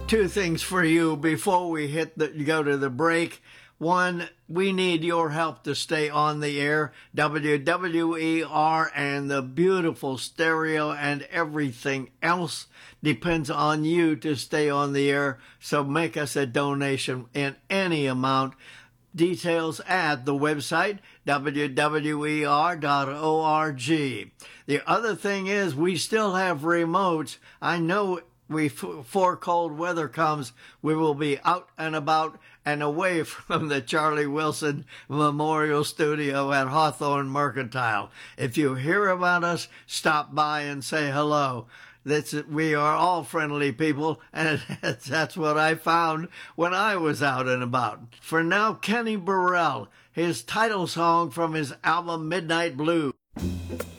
Two things for you before we go to the break. One, we need your help to stay on the air. WWER and the beautiful stereo and everything else depends on you to stay on the air. So make us a donation in any amount. Details at the website, wwer.org. The other thing is we still have remotes. I know before cold weather comes, we will be out and about and away from the Charlie Wilson Memorial Studio at Hawthorne Mercantile. If you hear about us, stop by and say hello. We are all friendly people, and that's what I found when I was out and about. For now, Kenny Burrell, his title song from his album Midnight Blue.